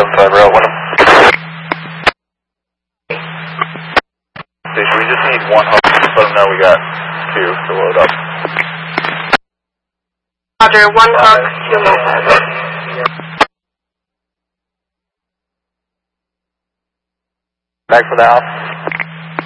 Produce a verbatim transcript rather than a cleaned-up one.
five route one. Station, we just need one hook. Let them know we got two to load up. Roger, one hook, two mopeds. Back for the house.